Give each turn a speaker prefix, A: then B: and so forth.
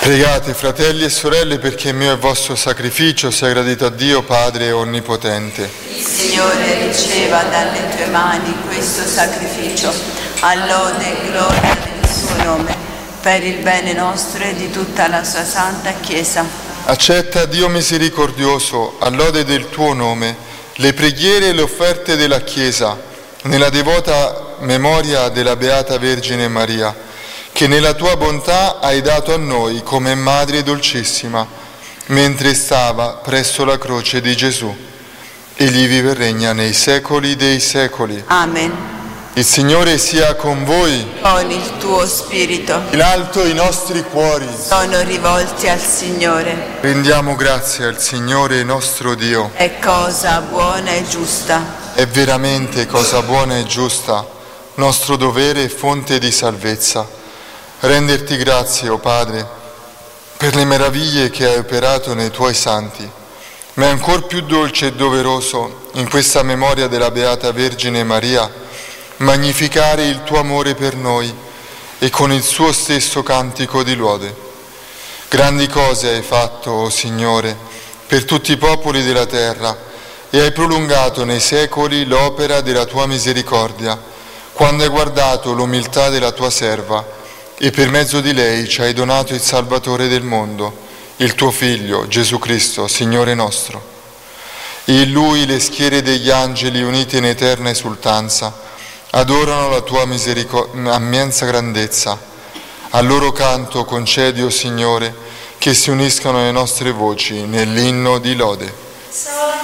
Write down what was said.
A: Pregate, fratelli e sorelle, perché il mio e vostro sacrificio sia gradito a Dio Padre Onnipotente.
B: Il Signore riceva dalle tue mani questo sacrificio, a lode e gloria del suo nome, per il bene nostro e di tutta la sua santa Chiesa.
A: Accetta, Dio misericordioso, a lode del tuo nome, le preghiere e le offerte della Chiesa, nella devota memoria della Beata Vergine Maria, che nella tua bontà hai dato a noi come Madre dolcissima, mentre stava presso la croce di Gesù. Egli vive e regna nei secoli dei secoli.
B: Amen.
A: Il Signore sia con voi.
B: Con il tuo spirito.
A: In alto i nostri cuori
B: Sono rivolti al Signore.
A: rendiamo grazie al Signore nostro Dio.
B: È cosa buona e giusta.
A: È veramente cosa buona e giusta, nostro dovere e fonte di salvezza. Renderti grazie, o Padre, per le meraviglie che hai operato nei tuoi santi, ma è ancor più dolce e doveroso, in questa memoria della Beata Vergine Maria, magnificare il tuo amore per noi e con il suo stesso cantico di lode. Grandi cose hai fatto, o Signore, per tutti i popoli della terra e hai prolungato nei secoli l'opera della tua misericordia, quando hai guardato l'umiltà della tua serva e per mezzo di lei ci hai donato il Salvatore del mondo, il tuo Figlio, Gesù Cristo, Signore nostro. In Lui le schiere degli angeli unite in eterna esultanza adorano la tua immensa grandezza. Al loro canto concedi, o Signore, che si uniscano le nostre voci nell'inno di lode.